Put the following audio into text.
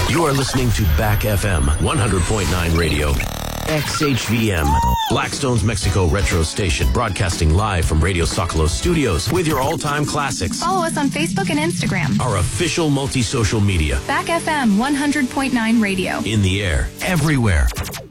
You are listening to Back FM 100.9 radio. XHVM, Blackstone's Mexico retro station, broadcasting live from Radio Socolos studios with your all-time classics. Follow us on Facebook and Instagram. Our official multi-social media. Back FM 100.9 radio. In the air, everywhere.